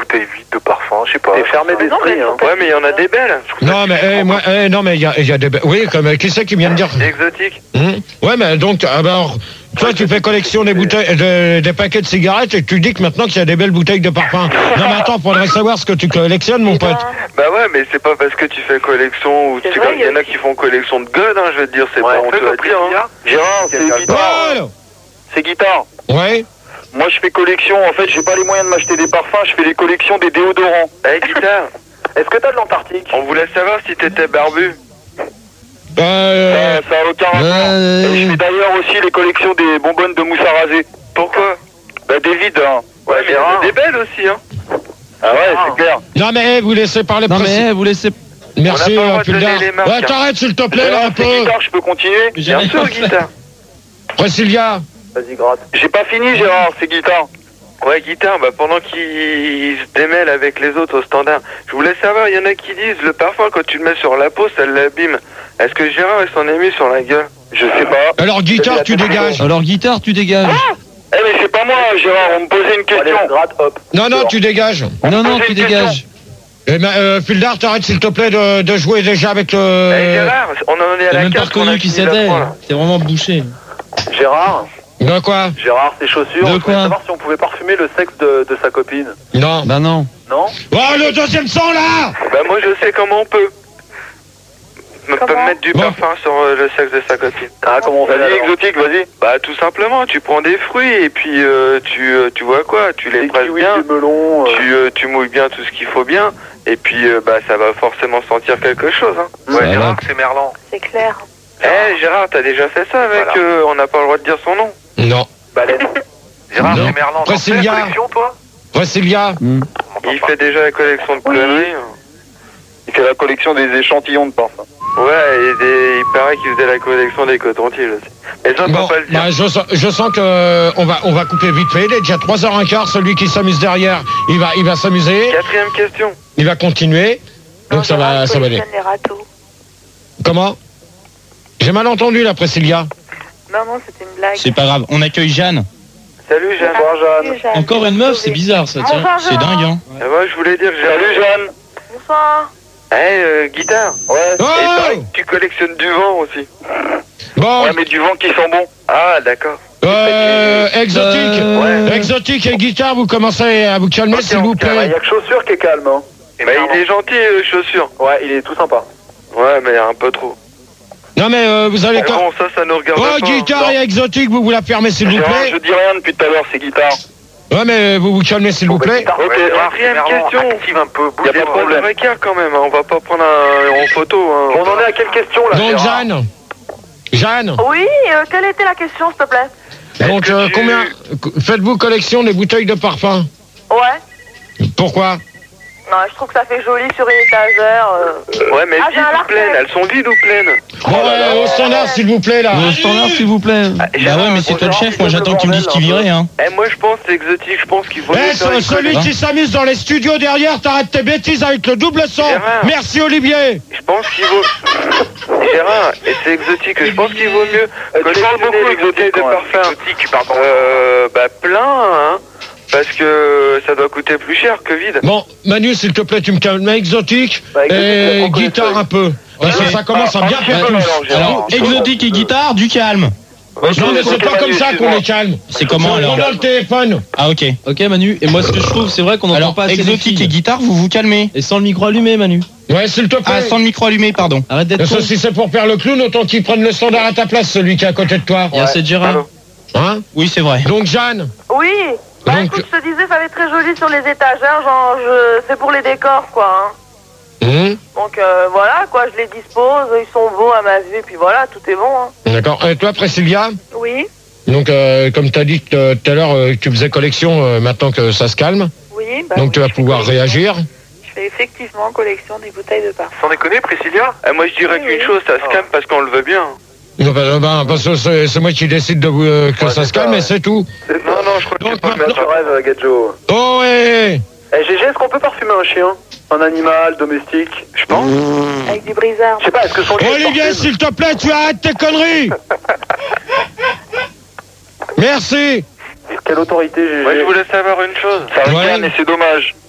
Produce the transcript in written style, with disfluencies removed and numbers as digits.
bouteilles vides de parfum, je sais pas. T'es fermé d'esprit, hein. Ouais, mais il y en a des belles. Non, mais non, mais il y a des... Oui, comme qui c'est qui vient de dire Exotique. Ouais, mais donc, alors, toi, tu fais collection des bouteilles, des paquets de cigarettes et tu dis que maintenant qu'il y a des belles bouteilles de parfum. Non, mais attends, faudrait savoir ce que tu collectionnes, mon pote. Bah ouais, mais c'est pas parce que tu fais collection ou il y en a qui font collection de god, hein, je veux te dire, c'est pas honteux à dire. Hein. Gérard, c'est guitare. C'est guitare. Ouais. Moi, je fais collection. En fait, j'ai pas les moyens de m'acheter des parfums. Je fais des collections des déodorants. Eh, guitare. Est-ce que t'as de l'Antarctique? On voulait savoir si t'étais barbu. Ça a aucun rapport. Et je fais d'ailleurs aussi les collections des bonbonnes de mousse à raser. Pourquoi? Bah, des vides, hein. Ouais, mais il y en a des belles aussi, hein. Ah ouais, c'est clair. Non, mais vous laissez parler. Non, mais vous laissez... Merci, Puldar. Ouais, t'arrêtes, s'il te plaît, là, un peu. Guitare, je peux continuer? Bien sûr, guitare. Priscilla. Vas-y, gratte. J'ai pas fini, Gérard, c'est guitare. Ouais, guitare, bah pendant qu'il se démêle avec les autres au standard, je voulais savoir, il y en a qui disent, le parfum, quand tu le mets sur la peau, ça l'abîme. Est-ce que Gérard, il s'en est mis sur la gueule? Je sais pas. Alors, guitare, tu dégages. Alors, guitare, tu dégages. Eh, mais c'est pas moi, Gérard, on me posait une question. Allez, gratte, hop. Non, tu dégages. Non, tu dégages. Eh ben, Puldar, t'arrêtes, s'il te plaît, de jouer déjà avec le... Eh, Gérard, on en est à T'as la même pas 4 qu'on a reconnu qui fini la c'était. 3, là. T'es vraiment bouché. Gérard, De quoi? Gérard, ses chaussures, De je voulais quoi savoir si on pouvait parfumer le sexe de sa copine. Non. Bah non. Non? Oh, le deuxième sang, là! Bah moi, je sais comment on peut. On peut mettre du parfum sur le sexe de sa copine. Ah, comment on fait? Vas-y, exotique, vas-y. Bah tout simplement, tu prends des fruits et puis tu vois quoi, tu les presses kiwis, bien, du melon, tu mouilles bien tout ce qu'il faut bien et puis bah ça va forcément sentir quelque chose. Hein. Ouais, Gérard, c'est Merlan. C'est clair. Eh Gérard, t'as déjà fait ça avec on n'a pas le droit de dire son nom. Non. Baleine. Gérard, Non. c'est Merlan. T'en fais la Priscilla. collection, toi? Priscilla. Il fait déjà la collection de conneries. Il fait la collection des échantillons de parfum. Ouais, il paraît qu'il faisait la collection des cotons-tiges aussi. Mais ça, on Bon, peut pas le dire. bah, je sens que on va couper vite fait. Il est déjà 3h15. Celui qui s'amuse derrière, il va s'amuser. Quatrième question. Il va continuer. Donc ça va aller. Les râteaux. Comment? J'ai mal entendu là, Priscilla. Non, c'était une blague. C'est pas grave. On accueille Jeanne. Salut Jeanne. Salut, Jeanne. Encore une meuf, c'est bizarre ça, tiens. Bonsoir, C'est Gérard. dingue, hein. Et moi je voulais dire Salut, Jeanne. Bonsoir. guitare. Ouais. Oh Et pareil, tu collectionnes du vent aussi. Bon, Ouais, mais du vent qui sent bon. Ah d'accord. exotique. Ouais. Exotique et guitare, vous commencez à vous calmer, Ok, s'il vous Il plaît. y a que chaussures qui est calme, hein. Bah il est gentil, chaussures. Ouais, il est tout sympa. Ouais, mais un peu trop. Non, mais vous allez... Mais bon, ça nous regarde Oh, pas. guitare hein. et exotique, vous la fermez, s'il vous Gérard, plaît. je dis rien depuis tout à l'heure, c'est guitare. Ouais, mais vous calmez, s'il vous plaît. Ok, Quatrième question. Active un peu, Y a pas de problème. Écart quand même, hein. On va pas prendre en photo. Hein. On en est à quelle question là, Donc, Gérard? Jeanne. Oui, quelle était la question, s'il te plaît? Donc, que tu- combien... Faites-vous collection des bouteilles de parfum? Ouais. Pourquoi? Non, je trouve que ça fait joli sur une étagère. Ouais, mais Ah, j'ai vides un ou pleines? larcin. Elles sont vides ou pleines? Bon, au standard, s'il vous plaît, là. Au standard, s'il vous plaît. Bah ouais, mais c'est toi le chef, moi j'attends que tu me dises qui virait, hein. Eh, moi je pense que c'est exotique, je pense qu'il faut. mieux faire une Celui collection. qui s'amuse dans les studios derrière, t'arrêtes tes bêtises avec le double son. Gérard. Merci, Olivier. Je pense qu'il vaut. Gérard, et c'est exotique, je pense qu'il vaut mieux tu parles collectionner beaucoup les bouteilles exotique, de quand même. parfum. Exotique, pardon. Bah plein, hein. Parce que ça doit coûter plus cher que vide. Bon, Manu, s'il te plaît, tu me calmes. Exotique Bah, exotique, et on connaît guitare ça. un peu. Parce que ça commence à bien faire tous. Alors, exotique et guitare, du calme. Non, mais c'est pas comme ça qu'on est calme. C'est comment alors? On a le téléphone. Ah ok. Ok Manu, et moi ce que je trouve c'est vrai qu'on n'entend Alors, pas assez les exotique filles. et guitare, vous vous calmez. Et sans le micro allumé Manu. Ouais, s'il te plaît. Ah, sans le micro allumé, pardon. Arrête d'être con. Ça, si c'est pour faire le clown, autant qu'il prenne le standard à ta place, celui qui est à côté de toi. Il y a assez de Gérard. Hein? Oui, c'est vrai. Donc, Jeanne. Oui. Bah Donc- écoute, je te disais, ça va être très joli sur les étagères, genre, c'est pour les décors, quoi. Hein. Donc voilà, quoi, je les dispose, ils sont beaux à ma vue, puis voilà, tout est bon. Hein. D'accord. Et toi, Priscilla? Oui, Donc, comme tu as dit tout à l'heure, tu faisais collection maintenant que ça se calme. oui. Bah, Donc, oui, tu vas je fais pouvoir collection. réagir. Je fais effectivement collection des bouteilles de parfum. Sans déconner, Priscilla? Moi je dirais qu'une chose, ça se calme parce qu'on le veut bien. Non, parce que c'est moi qui décide que ça se calme, et c'est tout. Non, je crois que Donc, c'est pas maintenant- Tu rêves, Gadjo. Oh, ouais. Eh, GG, est-ce qu'on peut parfumer un chien? Un animal domestique? Je pense. Avec du brisard. Je sais pas, est-ce que son chien Olivier, parfume? s'il te plaît, tu arrêtes tes conneries. Merci. Quelle autorité, GG? Moi je voulais savoir une chose. Ça Ouais. ricane et c'est dommage.